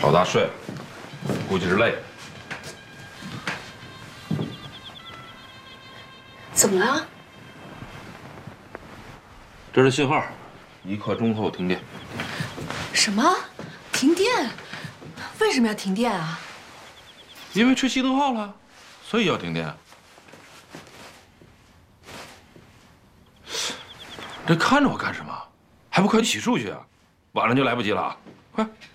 老大睡了，估计是累了。 怎么了？ 这是信号，1刻钟后停电。 什么？停电？为什么要停电啊？ 因为吹熄灯号了，所以要停电。这看着我干什么？还不快洗漱去啊！晚了就来不及了啊！快！